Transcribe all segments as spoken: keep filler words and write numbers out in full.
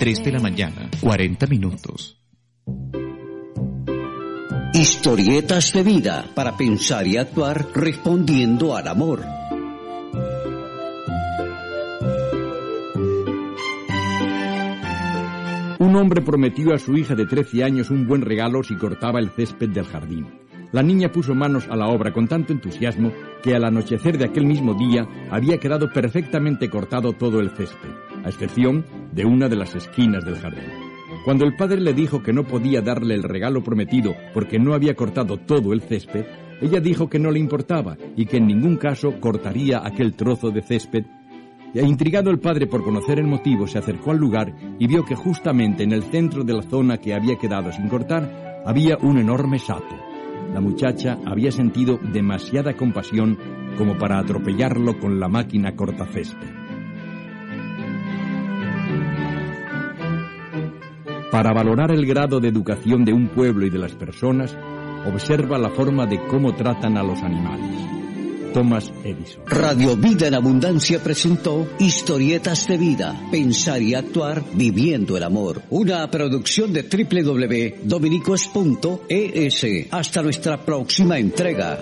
tres de la mañana, cuarenta minutos. Historietas de vida para pensar y actuar respondiendo al amor. Un hombre prometió a su hija de trece años un buen regalo si cortaba el césped del jardín. La niña puso manos a la obra con tanto entusiasmo que al anochecer de aquel mismo día había quedado perfectamente cortado todo el césped, a excepción de una de las esquinas del jardín. Cuando el padre le dijo que no podía darle el regalo prometido porque no había cortado todo el césped, ella dijo que no le importaba y que en ningún caso cortaría aquel trozo de césped. E intrigado el padre por conocer el motivo, se acercó al lugar y vio que justamente en el centro de la zona que había quedado sin cortar había un enorme sapo. La muchacha había sentido demasiada compasión como para atropellarlo con la máquina cortacésped. Para valorar el grado de educación de un pueblo y de las personas, observa la forma de cómo tratan a los animales. Thomas Edison. Radio Vida en Abundancia presentó Historietas de Vida, pensar y actuar viviendo el amor. Una producción de doble u doble u doble u punto dominicos punto e s. Hasta nuestra próxima entrega.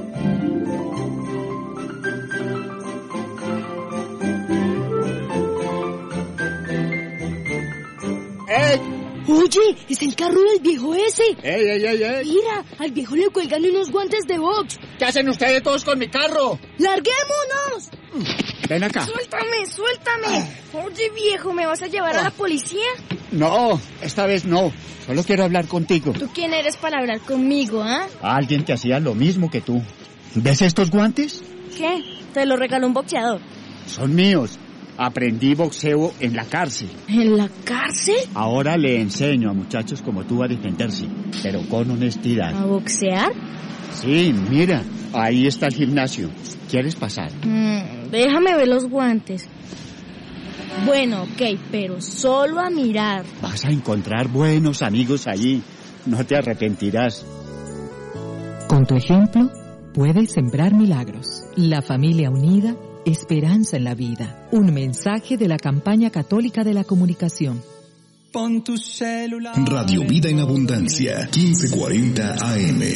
¡Ey! Oye, es el carro del viejo ese. ¡Ey, ey, ey, ey! Mira, al viejo le cuelgan unos guantes de box. ¿Qué hacen ustedes todos con mi carro? ¡Larguémonos! Ven acá. Suéltame, suéltame. Oye, viejo, ¿me vas a llevar a la policía? No, esta vez no. Solo quiero hablar contigo. ¿Tú quién eres para hablar conmigo, ah? ¿eh? Alguien que hacía lo mismo que tú. ¿Ves estos guantes? ¿Qué? Te lo regaló un boxeador. Son míos. Aprendí boxeo en la cárcel. ¿En la cárcel? Ahora le enseño a muchachos como tú a defenderse, pero con honestidad. ¿A boxear? Sí, mira, ahí está el gimnasio. ¿Quieres pasar? Mm, déjame ver los guantes. Bueno, ok, pero solo a mirar. Vas a encontrar buenos amigos allí. No te arrepentirás. Con tu ejemplo, puedes sembrar milagros. La familia unida, esperanza en la vida. Un mensaje de la campaña católica de la comunicación. Radio Vida en Abundancia, quince cuarenta A M.